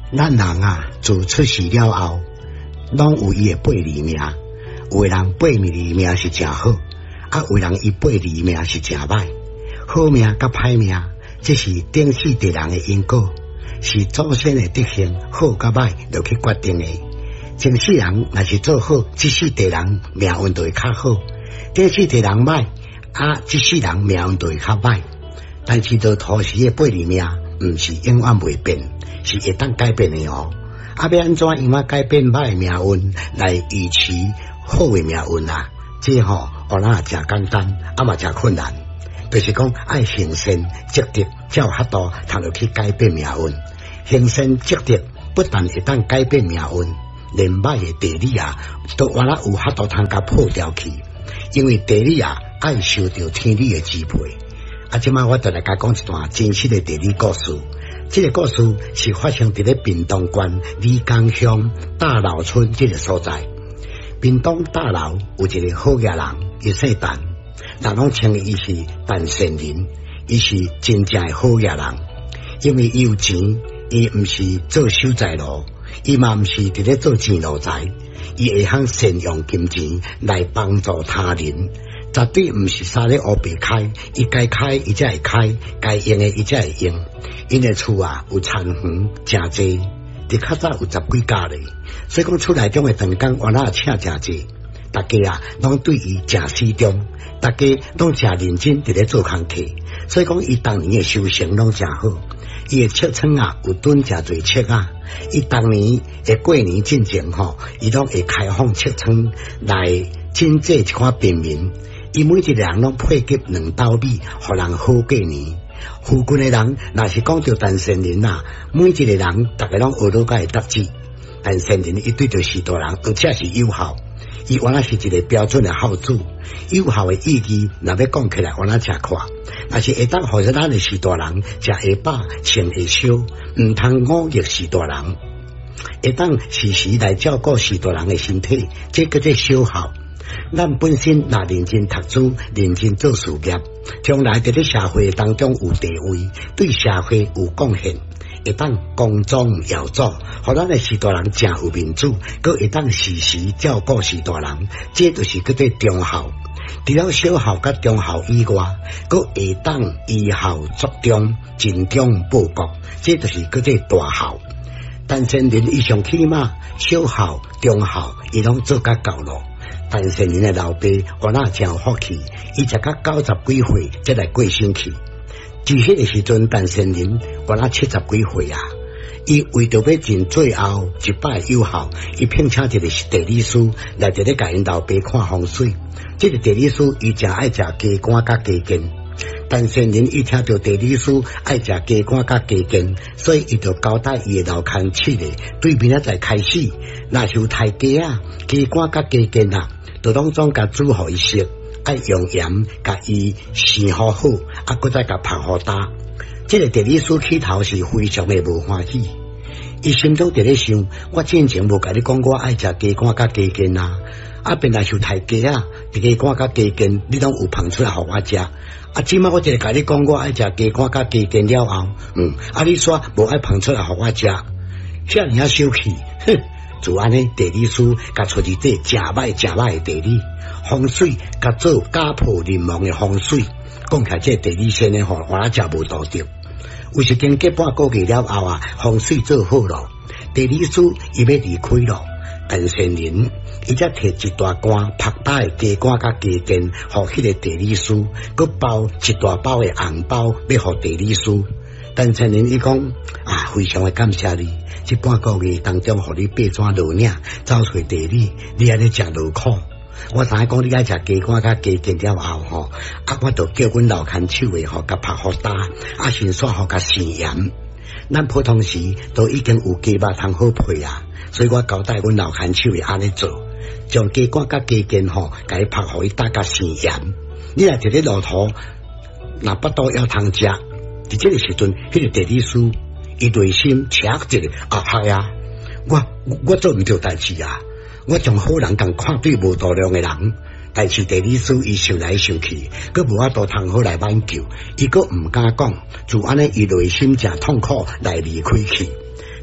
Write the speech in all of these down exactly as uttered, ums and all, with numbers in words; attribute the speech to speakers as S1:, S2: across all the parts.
S1: 咱人啊，自出世了后，拢有伊诶八字命。有诶人八字命是真好，啊，有人伊八字命是真歹。好命甲歹命，这是顶世地人诶因果，是祖先诶德行，好甲歹就去决定诶。前世人若是做好，这世地人命运就会较好；顶世地人歹，啊，这世人命运就会较歹。但是到土时诶八字命，毋是永远袂变，是会当改变诶哦。啊，要安怎用啊改变歹诶命运来维持好诶命运啊？这吼，哦，那真简单，啊嘛真困难。就是讲爱行善积德，才有法度通落去改变命运。行善积德不但会当改变命运，连歹诶地理啊，都原来有法度通甲破掉去。因为地理啊，爱受到天理诶支配。啊，即摆我就来甲讲一段真实诶地理故事。这个故事是发生伫咧屏东县李江乡大老村这个所在。屏东大老有一个好野人，伊姓陈，人拢称伊是陈善人，伊是真正诶好野人。因为伊有钱，伊毋是做守财奴，伊嘛毋是伫咧做钱奴财，伊会晓善用金钱来帮助他人。绝对毋是三咧乌白开，伊该开伊才会开，该用诶伊才会用。因诶厝啊有田园真济，伫较早有十几家咧，所以讲厝内中诶长工原来请真济，大家啊拢对伊真始终，大家拢真认真伫咧做工课，所以讲伊当年诶收成拢真好。伊诶册仓啊有囤真侪册啊，伊当年诶过年进前吼，伊拢会开放册仓来赈济一寡平民。伊每一个人拢配给两斗米，互人好过年。附近的人若是讲到陈善人啊，每一个人大家拢学到甲会得志。陈善人伊对着许多人，而且是有效。伊原来是一个标准的孝子，有效的意义，若要讲起来，原来真快。若是会当互咱的许多人食下饱，穿下少，毋通忤逆许多人，会当时时来照顾许多人的身体，这叫做小孝。咱本身若认真读书，认真做事业，将来伫咧社会当中有地位，对社会有贡献，会当光宗耀祖，互咱的许多人真有面子，佮会当时时照顾许多人，这就是叫做忠孝。除了小孝甲忠孝以外，佮会当依孝作忠，尽忠报国，这就是叫做大孝。陈善人伊上起码小孝、忠孝，伊拢做甲够咯。陈善人的老爸原来真有福气，伊食到九十几岁才来过身去。至迄个时阵，陈善人原来七十几岁啊。伊为着要尽最后一摆有效，伊聘请一个地理师来伫咧甲因老爸看风水。这个地理师伊真爱食鸡肝甲鸡筋。陈善人伊听到地理师爱食鸡肝甲鸡筋，所以伊就交代伊的老牵七个，对面仔再开始，若是有太鸡啊、鸡肝甲鸡筋啊，就拢总甲煮互伊食，爱用盐甲伊生好好，啊，搁再甲拍好打。这个地理师起头是非常的无欢喜，伊心中伫咧想：我之前无甲你讲我爱食鸡肝甲鸡筋啊，啊，本来是太鸡啊，鸡肝甲鸡筋你拢有捧出来互我食。啊！即摆我一个甲你讲，我爱食鸡肝甲鸡筋了后，嗯，啊，你说无爱捧出来互我食，遐尔啊小气，哼！就安尼，地理师甲出一块真歹真歹的地理风水，甲做家破人亡的风水，讲起来这地理先呢吼，我也真无道德。有时经过半个月了后啊，风水做好咯，地理师伊要离开咯。陈善人伊则摕一大罐拍打的鸡肝甲鸡筋，互迄个地理师，佮包一大包的红包，要互地理师。陈善人伊讲啊，非常的感谢你，这半个月当中，互你爬山落岭，走找地理，你安尼真劳苦。我知影讲你爱食鸡肝甲鸡筋了后吼，啊，我就叫阮老牵手的吼，甲拍好打，啊，先煞互甲生盐。咱普通时都已经有鸡肉通好配啊。所以我交代阮老牵手会安尼做，将鸡肝甲鸡筋吼，甲伊拍互伊搭甲生盐。你若伫咧路途，若巴肚要通食，伫这个时阵，迄个地理师伊内心请一个啊嗨啊！我我做毋着代志啊！我从好人共看对无度量的人，但是地理师伊想来想去，佮无法度通好来挽救，伊佮毋敢讲，就安尼伊内心真痛苦来离开去。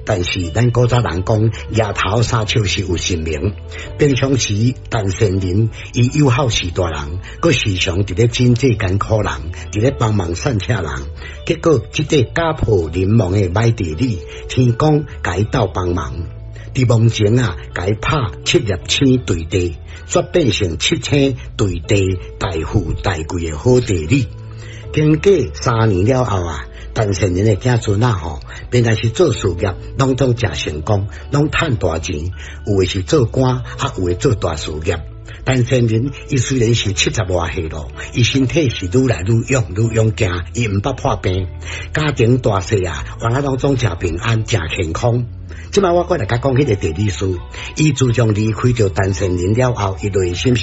S1: 但是咱古早人讲夜头三笑是有神明，平常时陈先人伊友好是大人，佮时常伫咧真济艰苦人，伫咧帮忙散车人。结果即个家破人亡的歹地理，天公甲伊斗帮忙，伫梦前啊，甲伊拍七粒星对地，煞变成七星对地大富大贵的好地理。经过三年了后啊，陈先人的子孙啊吼，本来是做事业，拢总诚成功，拢赚大钱，有的是做官，啊有的做大事业。陈先人伊虽然是七十外岁咯，伊身体是愈来愈勇愈勇健，伊毋捌破病，家庭大细啊，原来拢总诚平安诚健康。即摆我过来甲讲迄个地理师，伊自从离开着陈先人了后，伊内心